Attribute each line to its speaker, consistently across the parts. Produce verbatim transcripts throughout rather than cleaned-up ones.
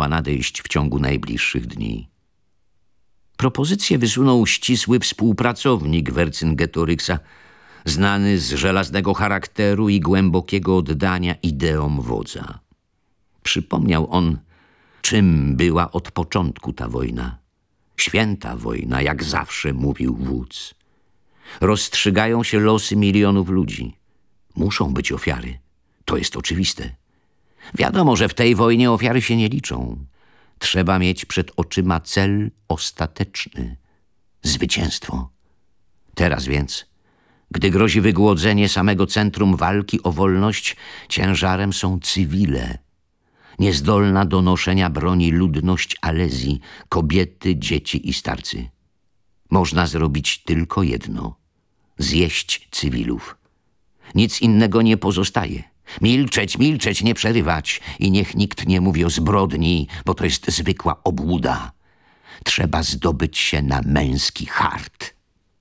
Speaker 1: ma nadejść w ciągu najbliższych dni. Propozycję wysunął ścisły współpracownik Vercingetorixa, znany z żelaznego charakteru i głębokiego oddania ideom wodza. Przypomniał on, czym była od początku ta wojna. Święta wojna, jak zawsze mówił wódz. Rozstrzygają się losy milionów ludzi. Muszą być ofiary. To jest oczywiste. Wiadomo, że w tej wojnie ofiary się nie liczą. Trzeba mieć przed oczyma cel ostateczny. Zwycięstwo. Teraz więc, gdy grozi wygłodzenie samego centrum walki o wolność, ciężarem są cywile. Niezdolna do noszenia broni ludność Alezji, kobiety, dzieci i starcy. Można zrobić tylko jedno. Zjeść cywilów. Nic innego nie pozostaje. Milczeć, milczeć, nie przerywać i niech nikt nie mówi o zbrodni, bo to jest zwykła obłuda. Trzeba zdobyć się na męski hart.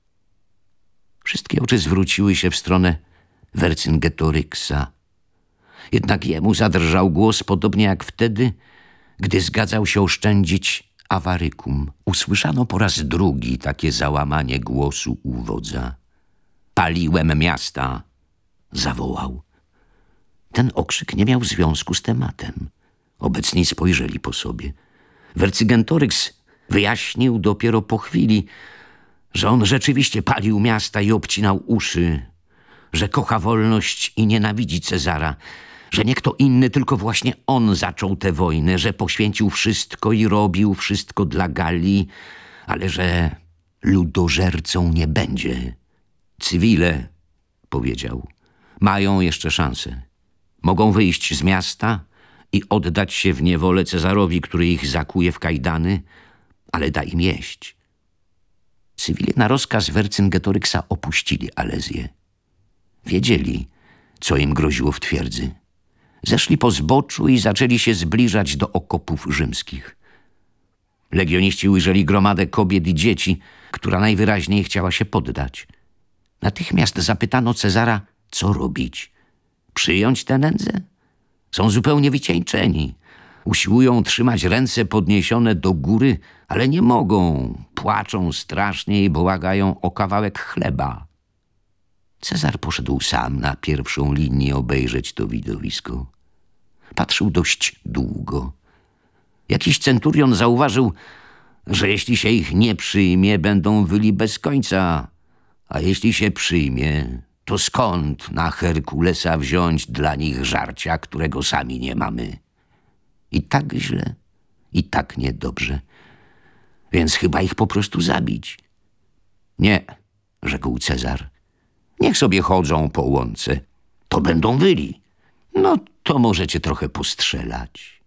Speaker 1: Wszystkie oczy zwróciły się w stronę Vercingetorixa. Jednak jemu zadrżał głos podobnie jak wtedy, gdy zgadzał się oszczędzić Awarykum. Usłyszano po raz drugi takie załamanie głosu u wodza. Paliłem miasta, zawołał. Ten okrzyk nie miał związku z tematem. Obecni spojrzeli po sobie. Vercingetorix wyjaśnił dopiero po chwili, że on rzeczywiście palił miasta i obcinał uszy, że kocha wolność i nienawidzi Cezara, że nie kto inny, tylko właśnie on zaczął tę wojnę, że poświęcił wszystko i robił wszystko dla Galii, ale że ludożercą nie będzie. Cywile, powiedział, mają jeszcze szansę. Mogą wyjść z miasta i oddać się w niewolę Cezarowi, który ich zakuje w kajdany, ale da im jeść. Cywile na rozkaz Vercingetorixa opuścili Alezję. Wiedzieli, co im groziło w twierdzy. Zeszli po zboczu i zaczęli się zbliżać do okopów rzymskich. Legioniści ujrzeli gromadę kobiet i dzieci, która najwyraźniej chciała się poddać. Natychmiast zapytano Cezara, co robić. Przyjąć tę nędzę? Są zupełnie wycieńczeni. Usiłują trzymać ręce podniesione do góry, ale nie mogą. Płaczą strasznie i błagają o kawałek chleba. Cezar poszedł sam na pierwszą linię obejrzeć to widowisko. Patrzył dość długo. Jakiś centurion zauważył, że jeśli się ich nie przyjmie, będą wyli bez końca, a jeśli się przyjmie, to skąd na Herkulesa wziąć dla nich żarcia, którego sami nie mamy? I tak źle, i tak niedobrze, więc chyba ich po prostu zabić. Nie, rzekł Cezar. Niech sobie chodzą po łące. To będą wyli. No to możecie trochę postrzelać.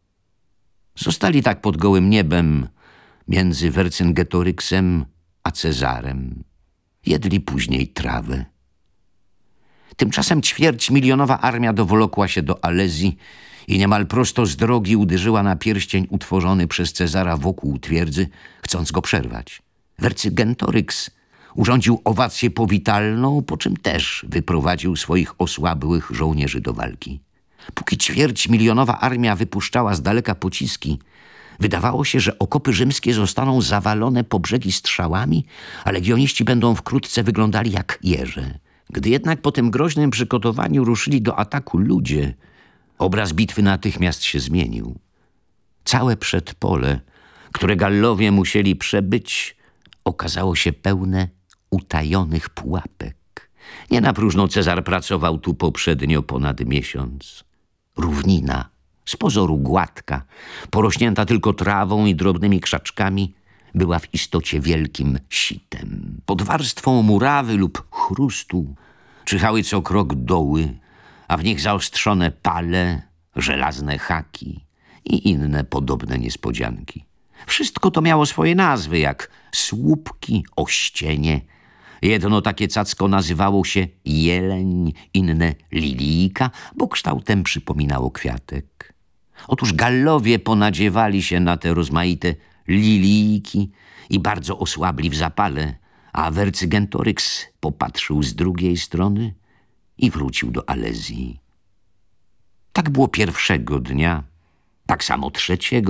Speaker 1: Zostali tak pod gołym niebem między Vercingetorixem a Cezarem. Jedli później trawę. Tymczasem ćwierćmilionowa armia dowolokła się do Alezji i niemal prosto z drogi uderzyła na pierścień utworzony przez Cezara wokół twierdzy, chcąc go przerwać. Vercingetorix urządził owację powitalną, po czym też wyprowadził swoich osłabłych żołnierzy do walki. Póki ćwierćmilionowa armia wypuszczała z daleka pociski, wydawało się, że okopy rzymskie zostaną zawalone po brzegi strzałami, a legioniści będą wkrótce wyglądali jak jeże. Gdy jednak po tym groźnym przygotowaniu ruszyli do ataku ludzie, obraz bitwy natychmiast się zmienił. Całe przedpole, które Gallowie musieli przebyć, okazało się pełne utajonych pułapek. Nie na próżno Cezar pracował tu poprzednio ponad miesiąc. Równina, z pozoru gładka, porośnięta tylko trawą i drobnymi krzaczkami, była w istocie wielkim sitem. Pod warstwą murawy lub chrustu czyhały co krok doły, a w nich zaostrzone pale, żelazne haki i inne podobne niespodzianki. Wszystko to miało swoje nazwy, jak słupki, ościenie. Jedno takie cacko nazywało się jeleń, inne lilijka, bo kształtem przypominało kwiatek. Otóż Gallowie ponadziewali się na te rozmaite lilijki i bardzo osłabli w zapale, a Vercingetorix popatrzył z drugiej strony i wrócił do Alezji. Tak było pierwszego dnia, tak samo trzeciego,